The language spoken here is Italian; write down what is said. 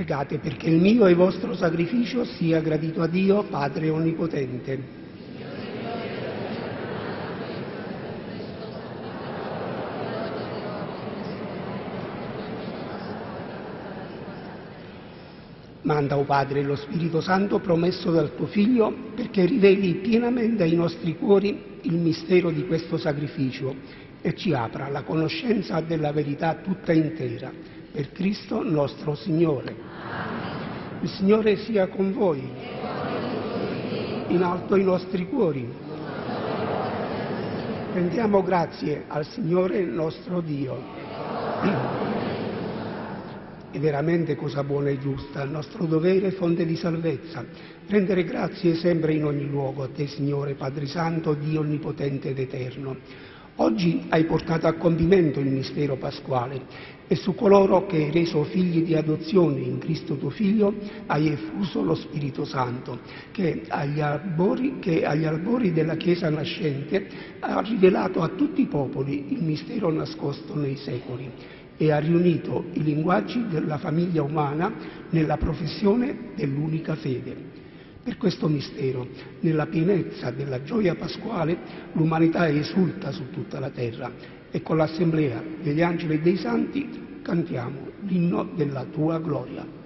Pregate perché il mio e vostro sacrificio sia gradito a Dio, Padre Onnipotente. Manda, o Padre, lo Spirito Santo promesso dal tuo Figlio, perché riveli pienamente ai nostri cuori il mistero di questo sacrificio e ci apra la conoscenza della verità tutta intera. Per Cristo nostro Signore. Il Signore sia con voi. In alto i nostri cuori. Rendiamo grazie al Signore nostro Dio. È veramente cosa buona e giusta, il nostro dovere fonte di salvezza, rendere grazie sempre in ogni luogo a te, Signore, Padre Santo, Dio Onnipotente ed Eterno. Oggi hai portato a compimento il mistero pasquale e su coloro che hai reso figli di adozione in Cristo tuo Figlio hai effuso lo Spirito Santo, che agli albori della Chiesa nascente ha rivelato a tutti i popoli il mistero nascosto nei secoli e ha riunito i linguaggi della famiglia umana nella professione dell'unica fede. Per questo mistero, nella pienezza della gioia pasquale, l'umanità esulta su tutta la terra e con l'assemblea degli angeli e dei santi cantiamo l'inno della tua gloria.